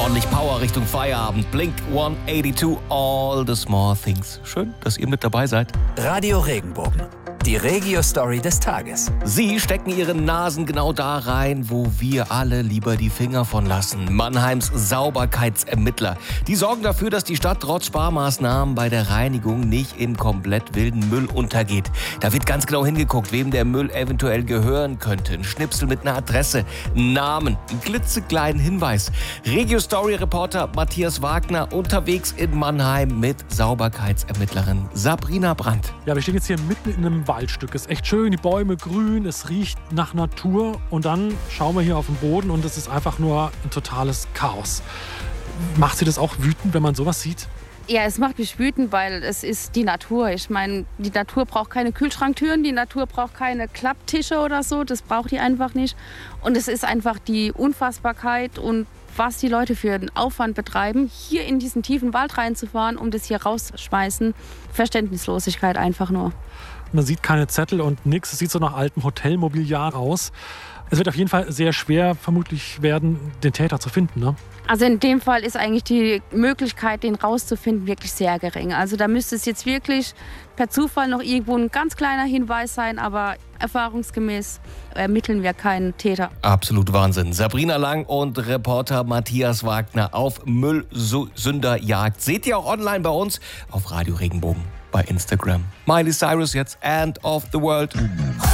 ordentlich Power Richtung Feierabend. Blink 182, all the small things. Schön, dass ihr mit dabei seid. Radio Regenbogen. Die Regio-Story des Tages. Sie stecken ihre Nasen genau da rein, wo wir alle lieber die Finger von lassen. Mannheims Sauberkeitsermittler. Die sorgen dafür, dass die Stadt trotz Sparmaßnahmen bei der Reinigung nicht in komplett wilden Müll untergeht. Da wird ganz genau hingeguckt, wem der Müll eventuell gehören könnte. Ein Schnipsel mit einer Adresse, einen Namen, einen klitzekleinen Hinweis. Regio-Story-Reporter Matthias Wagner unterwegs in Mannheim mit Sauberkeitsermittlerin Sabrina Brandt. Ja, wir stehen jetzt hier mitten in einem Waldstück. Es ist echt schön, die Bäume grün, es riecht nach Natur. Und dann schauen wir hier auf den Boden und es ist einfach nur ein totales Chaos. Macht Sie das auch wütend, wenn man sowas sieht? Ja, es macht mich wütend, weil es ist die Natur. Ich meine, die Natur braucht keine Kühlschranktüren, die Natur braucht keine Klapptische oder so. Das braucht die einfach nicht. Und es ist einfach die Unfassbarkeit und was die Leute für einen Aufwand betreiben, hier in diesen tiefen Wald reinzufahren, um das hier rauszuschmeißen. Verständnislosigkeit einfach nur. Man sieht keine Zettel und nichts. Es sieht so nach altem Hotelmobiliar aus. Es wird auf jeden Fall sehr schwer vermutlich werden, den Täter zu finden, ne? Also in dem Fall ist eigentlich die Möglichkeit, den rauszufinden, wirklich sehr gering. Also da müsste es jetzt wirklich per Zufall noch irgendwo ein ganz kleiner Hinweis sein, aber erfahrungsgemäß ermitteln wir keinen Täter. Absolut Wahnsinn. Sabrina Lang und Reporter Matthias Wagner auf Müllsünderjagd. Seht ihr auch online bei uns auf Radio Regenbogen bei Instagram. Miley Cyrus jetzt, End of the World.